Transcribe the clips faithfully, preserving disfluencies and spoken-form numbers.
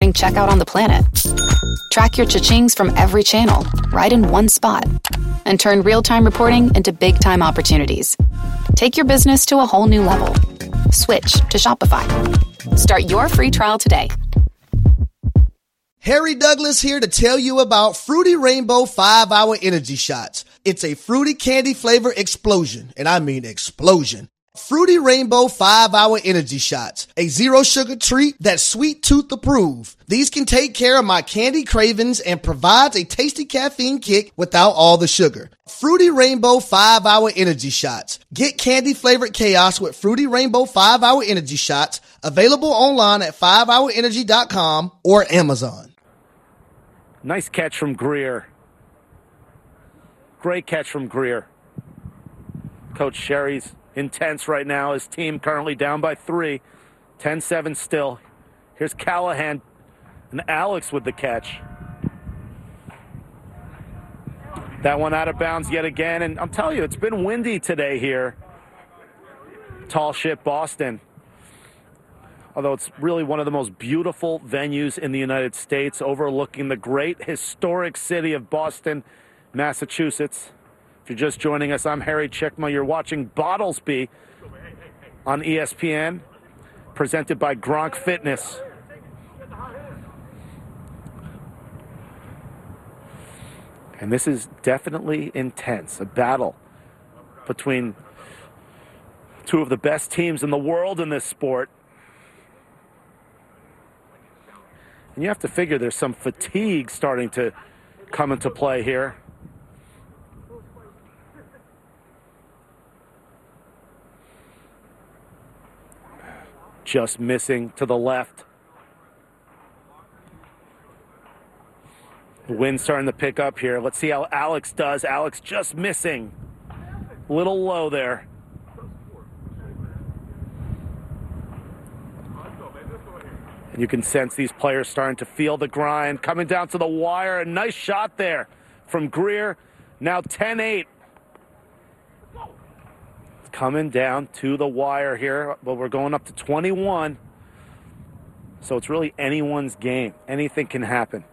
shopping checkout on the planet. Track your cha-chings from every channel, right in one spot. And turn real-time reporting into big-time opportunities. Take your business to a whole new level. Switch to Shopify. Start your free trial today. Harry Douglas here to tell you about Fruity Rainbow five hour Energy Shots. It's a fruity candy flavor explosion, and I mean explosion. Fruity Rainbow five hour Energy Shots, a zero sugar treat that's sweet tooth approved. These can take care of my candy cravings and provides a tasty caffeine kick without all the sugar. Fruity Rainbow five hour Energy Shots. Get candy flavored chaos with Fruity Rainbow five hour Energy Shots, available online at five hour energy dot com or Amazon. Nice catch from Greer. Great catch from Greer. Coach Sherry's intense right now. His team currently down by three. ten seven still. Here's Callahan and Alex with the catch. That one out of bounds yet again. And I'm telling you, it's been windy today here. Tall Ship, Boston. Although it's really one of the most beautiful venues in the United States, overlooking the great historic city of Boston, Massachusetts. If you're just joining us, I'm Harry Chickma. You're watching Bottlesby on E S P N, presented by Gronk Fitness. And this is definitely intense, a battle between two of the best teams in the world in this sport. And you have to figure there's some fatigue starting to come into play here. Just missing to the left. The wind's starting to pick up here. Let's see how Alex does. Alex just missing. A little low there. And you can sense these players starting to feel the grind. Coming down to the wire. A nice shot there from Greer. Now ten eight. It's coming down to the wire here. But we're going up to twenty-one. So it's really anyone's game. Anything can happen.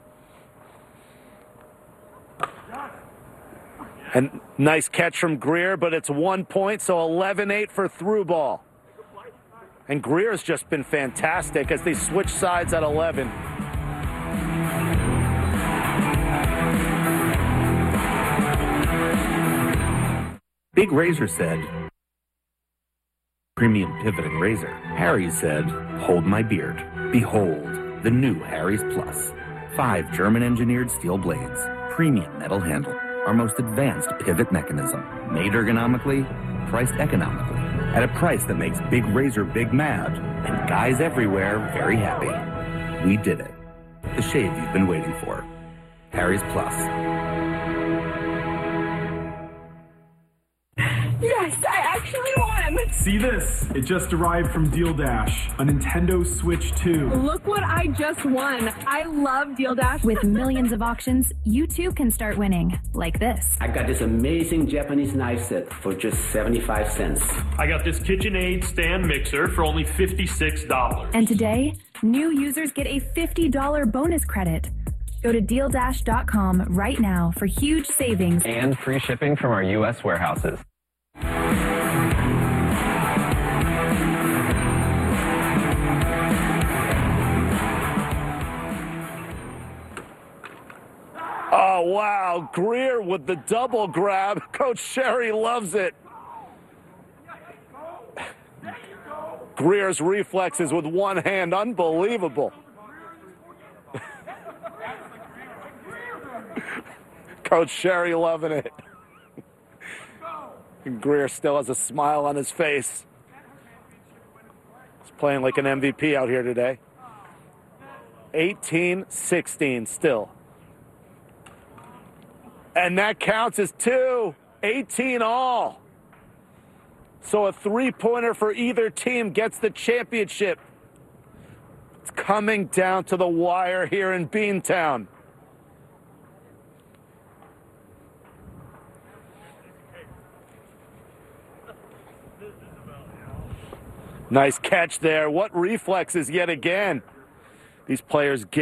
And nice catch from Greer, but it's one point, so eleven eight for through ball. And Greer's just been fantastic as they switch sides at eleven. Big Razor said, premium pivot and razor. Harry said, hold my beard. Behold, the new Harry's Plus. Five German-engineered steel blades, premium metal handle, our most advanced pivot mechanism. Made ergonomically, priced economically, at a price that makes Big Razor big mad, and guys everywhere very happy. We did it. The shave you've been waiting for. Harry's Plus. Yes, I actually won! See this? It just arrived from Deal Dash, a Nintendo Switch two. Look what I just won. I love Deal Dash. With millions of auctions, you too can start winning, like this. I got this amazing Japanese knife set for just seventy-five cents. I got this KitchenAid stand mixer for only fifty-six dollars. And today, new users get a fifty dollars bonus credit. Go to deal dash dot com right now for huge savings. And free shipping from our U S warehouses. Oh, wow. Greer with the double grab. Coach Sherry loves it. Greer's reflexes with one hand. Unbelievable. Coach Sherry loving it. And Greer still has a smile on his face. He's playing like an M V P out here today. eighteen sixteen still. And that counts as two. eighteen all. So a three-pointer for either team gets the championship. It's coming down to the wire here in Beantown. Nice catch there. What reflexes yet again. These players get